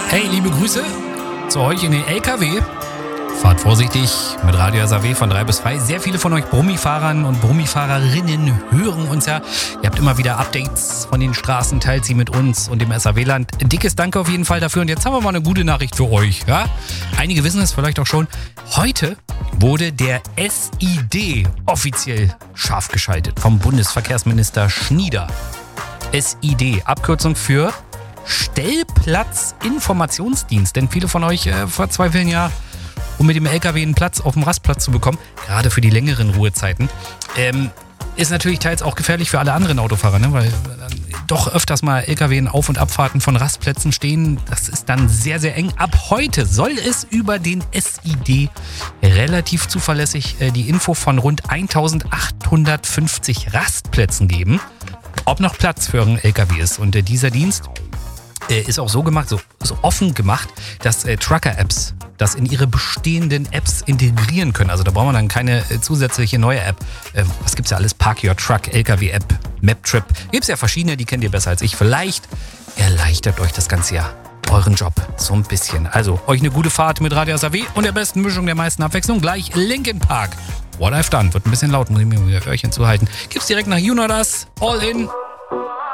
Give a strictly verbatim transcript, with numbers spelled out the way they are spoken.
Hey, liebe Grüße zu euch in den L K W. Fahrt vorsichtig mit Radio S A W von drei bis zwei. Sehr viele von euch Brummifahrern und Brummifahrerinnen hören uns ja. Ihr habt immer wieder Updates von den Straßen, teilt sie mit uns und dem S A W-Land. Dickes Danke auf jeden Fall dafür. Und jetzt haben wir mal eine gute Nachricht für euch. Ja? Einige wissen es vielleicht auch schon. Heute wurde der S I D offiziell scharf geschaltet vom Bundesverkehrsminister Schnieder. S I D, Abkürzung für Stellplatzinformationsdienst. Denn viele von euch äh, verzweifeln ja, um mit dem L K W einen Platz auf dem Rastplatz zu bekommen, gerade für die längeren Ruhezeiten. Ähm, ist natürlich teils auch gefährlich für alle anderen Autofahrer, ne? Weil dann doch öfters mal L K W in Auf- und Abfahrten von Rastplätzen stehen. Das ist dann sehr, sehr eng. Ab heute soll es über den S I D relativ zuverlässig äh, die Info von rund eintausendachthundertfünfzig Rastplätzen geben, ob noch Platz für euren L K W ist. Und äh, dieser Dienst äh, ist auch so gemacht, so, so offen gemacht, dass äh, Trucker-Apps das in ihre bestehenden Apps integrieren können. Also da braucht man dann keine äh, zusätzliche neue App. Äh, was gibt's ja alles? Park Your Truck, L K W-App, Maptrip. Gibt's ja verschiedene, die kennt ihr besser als ich. Vielleicht erleichtert euch das Ganze ja euren Job so ein bisschen. Also euch eine gute Fahrt mit Radio S A W und der besten Mischung der meisten Abwechslung. Gleich Linkin Park. What I've Done. Wird ein bisschen laut, muss ich mir wieder Öhrchen zuhalten. Gibt's direkt nach You Know Das. All In.